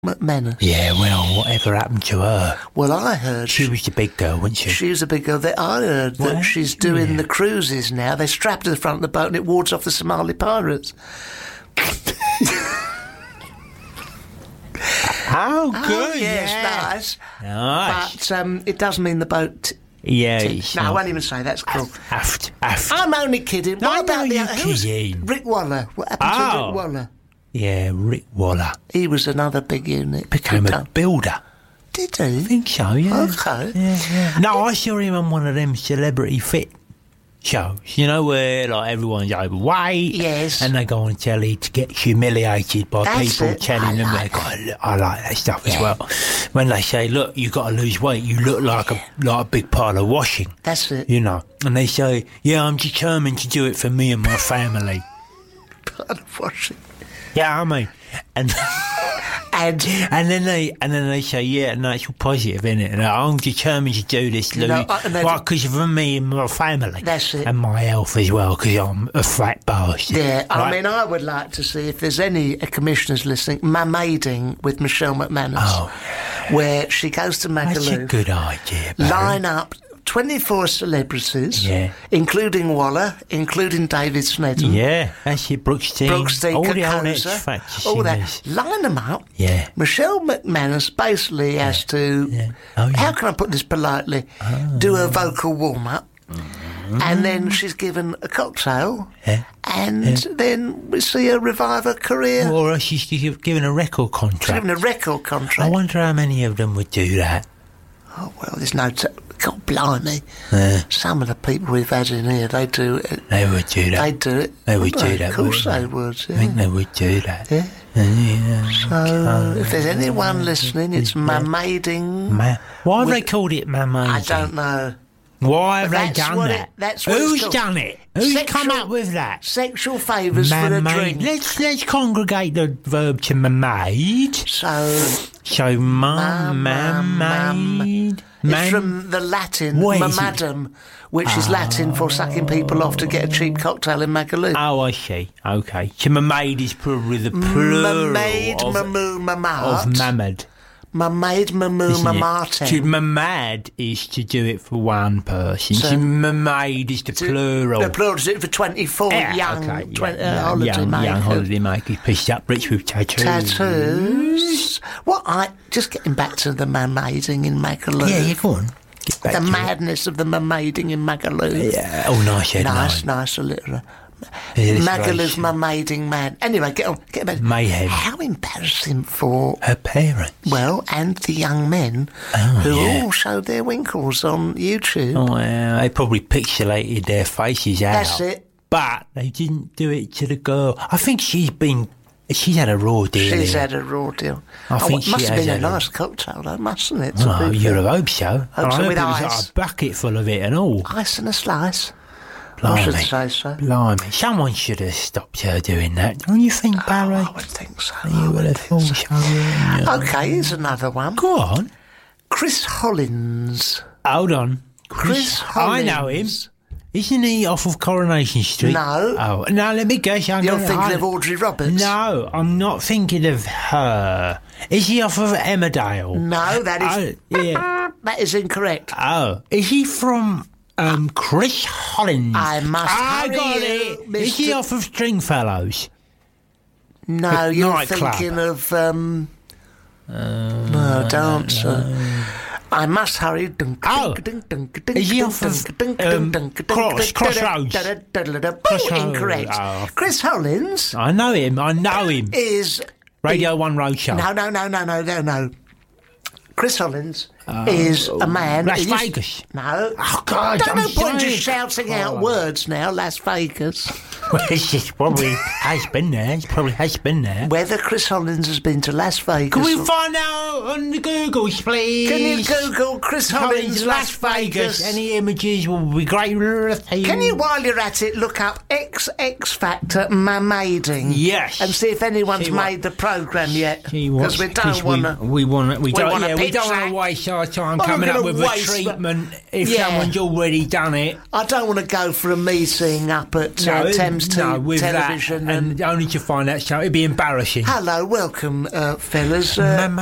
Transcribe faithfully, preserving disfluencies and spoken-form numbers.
McManus. Yeah, well, whatever happened to her? Well, I heard... She was the big girl, wasn't she? She was a big girl. I heard that What? she's doing Yeah. the cruises now. They strap to the front of the boat and it wards off the Somali pirates. Oh, Oh, good. yes, yeah. nice. Nice. But um, it does mean the boat... Yeah, T- it's no, I not- won't even say that's cool. Aft, aft. I'm only kidding. No, What about no, the you're who's kidding. Rick Waller? What happened to Oh. Rick Waller? Yeah, Rick Waller. He was another big unit. Became Good a time. builder. Did he? I think so, yeah. Okay. Yeah, yeah. No, I saw him on one of them celebrity fit shows, you know, where like everyone's overweight. Yes. And they go on telly to get humiliated by That's people it. telling I them like they got. To, I like that stuff as well. When they say, "Look, you got to lose weight. You look like a like a big pile of washing." That's it. You know, and they say, "Yeah, I'm determined to do it for me and my family." Part of washing. Yeah, I mean, and. And And then they and then they say, yeah, no, it's all positive, isn't it? And I'm determined to do this, Lou, No, uh, and they- right, because of me and my family. That's it. And my health as well, because I'm a fat bastard. yeah, I Right? mean, I would like to see if there's any uh, commissioners listening, Mamading with Michelle McManus, Oh, where she goes to that's a Magaluf, good idea, Barry. line up twenty-four celebrities, Yeah. including Waller, including David Snedden, Yeah, that's it, Brooks T. Brooks T. all the old Kokoza, X-Factor all that. singers. Line them up. Yeah. Michelle McManus basically has to, Yeah. Oh, yeah. how can I put this politely, do a vocal warm-up, and then she's given a cocktail, Yeah. and then we see her revive her career. Or else she's gi- given a record She's contract. given a record I contract. wonder how many of them would do that. Oh, well, there's no... T- God blimey. Yeah. Some of the people we've had in here, they do it. They would do that. They do it. They would wouldn't do that, Of course wouldn't they they? would, I think yeah. they would do that. Yeah. Yeah. So, if there's anyone listening, it's Mamading. Ma- Why have With- they called it Mamading? I don't know. Why have But they that's done what that? it- that's what it's Who's called. done it? Who's Sexual- come up with that? Sexual favours for a Mamade. drink. Let's let's congregate the verb to mamade. So, So mum, Mam- mam- mamade. it's from the Latin What is it? mamadam, which is Latin for sucking people off to get a cheap cocktail in Magaluf. Oh, I see. Okay. So mamade is probably the plural Mamade, of, mamoo, of mamad. mamad. Mamade, mamoo, isn't it? mamate. To mamad is to do it for one person. So- So, mamade is the plural. The plural is it for twenty-four Yeah, young, okay, yeah, twenty, yeah, uh, holiday young, makers. young holiday makers pissed up rich with tattoos. Tattoos. What I just getting back to the mamading in Magaluf. Yeah, yeah, go on. Get back The to it. madness of the mamading in Magaluf. Yeah, oh, nice headline. Nice, nice alliteration. Alliteration. Magaluf mamading man. Anyway, get on, get back. Mayhem. How embarrassing for Her parents. well, and the young men Oh, who yeah. all showed their winkles on YouTube. Oh, yeah, they probably pixelated their faces out. That's it. But they didn't do it to the girl. I think she's been... She's had a raw deal. She's here. had a raw deal. I oh, think it must she have has been a had a- nice cocktail, though, mustn't it? to Oh, be you'd fair? have hoped so. Hope so, I hope with it was ice. a bucket full of it and all. Ice and a slice. I Blimey. should say so. Blimey. Someone should have stopped her doing that. Don't you think, Barry? I would think so. I you would have thought so. yeah. Okay, here's another one. Go on. Chris Hollins. Hold on. Chris I know him. Hollins. Isn't he off of Coronation Street? No. Oh, no, let me guess. I'm You're gonna- thinking I- of Audrey Roberts? No, I'm not thinking of her. Is he off of Emmerdale? No, that is... Oh, yeah. That is incorrect. Oh, is he from um, Chris Hollins? I must I hurry got you, it. Is Mister he off of Stringfellows? No, you're Nightclub. thinking of... Um, no, dancer. I must hurry. Dunk, Oh. dunk, dunk, dunk, dunk, Is he dunk, off of, dunk, dunk, um, dunk, dunk, Cross- dunk, Crossroads? da- da- da- da- da- da- Crossroads. Incorrect. Oh. Chris Hollins I know him. I know him. is... Radio One Roadshow. No, no, no, no, no, no, no. Chris Hollins is a man... Las who used- Vegas. No. Oh, God, Don't I'm no point sorry. just shouting out Oh. words now, Las Vegas. Well, it's just probably has been there. It probably has been there. Whether Chris Hollins has been to Las Vegas... Can we or- find out on the Googles, please? Can you Google Chris Hollins, Las Vegas? Any images will be great. Can you, while you're at it, look up X X Factor Mamading? Yes. And see if anyone's See what- made the programme yet. See what- Because we don't want to... We want to. We, don't. wanna Yeah, we pitch don't want that. to waste our time I'm coming not up gonna with a waste that. treatment if Yeah. someone's already done it. I don't want to go for a meeting up at No, uh, Thames comes to no, with television. that, and, and only to find that show, it'd be embarrassing. Hello, welcome, uh, fellas. Uh,